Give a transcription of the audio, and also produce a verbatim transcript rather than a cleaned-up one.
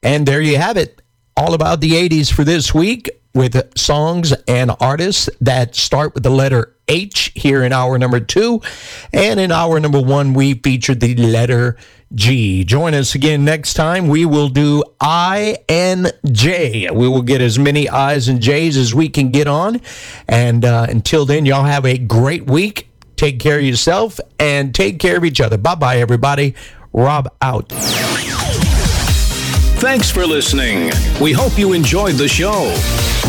And there you have it. All about the eighties for this week with songs and artists that start with the letter H here in hour number two. And in hour number one, we featured the letter G. Join us again next time. We will do I and J. We will get as many I's and J's as we can get on. And uh, until then, y'all have a great week. Take care of yourself and take care of each other. Bye-bye, everybody. Rob out. Thanks for listening. We hope you enjoyed the show.